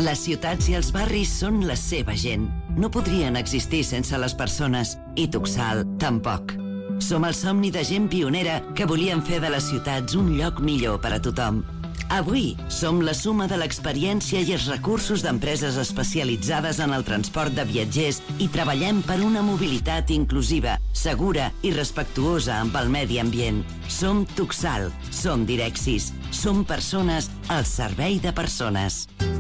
Les ciutats i els barris són la seva gent. No podrien existir sense les persones. I Tuxal, tampoc. Som el somni de gent pionera que volien fer de les ciutats un lloc millor per a tothom. Avui som la suma de l'experiència i els recursos d'empreses especialitzades en el transport de viatgers i treballem per una mobilitat inclusiva, segura i respectuosa amb el medi ambient. Som Tuxal, som Direxis, som persones al servei de persones.